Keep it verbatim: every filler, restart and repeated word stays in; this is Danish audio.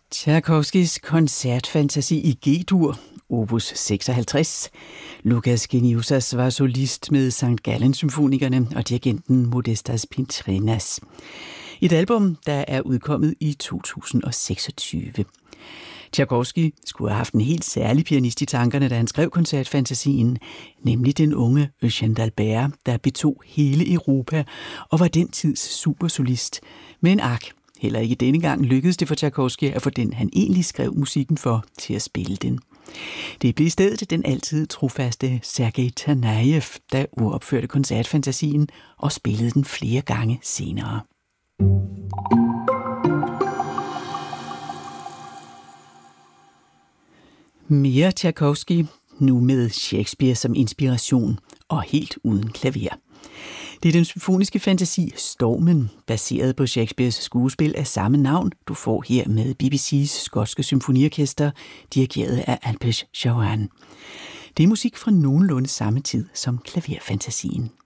Tchaikovskys koncertfantasi i G-dur, opus seksoghalvtreds. Lukas Geniusas var solist med Sankt Gallen-symfonikerne og dirigenten Modestas Pintrinas. Et album, der er udkommet i to tusind og seksogtyve. Tchaikovsky skulle have haft en helt særlig pianist i tankerne, da han skrev koncertfantasien, nemlig den unge Eugène d'Albert, der betog hele Europa og var den tids supersolist. Men ak, heller ikke denne gang lykkedes det for Tchaikovsky at få den, han egentlig skrev musikken for, til at spille den. Det blev i stedet den altid trofaste Sergej Tanejev, der uropførte koncertfantasien og spillede den flere gange senere. Mere Tchaikovsky, nu med Shakespeare som inspiration og helt uden klaver. Det er den symfoniske fantasi Stormen, baseret på Shakespeares skuespil af samme navn, du får her med B B C's skotske symfoniorkester, dirigeret af Alpesh Chauhan. Det er musik fra nogenlunde samme tid som klaverfantasien.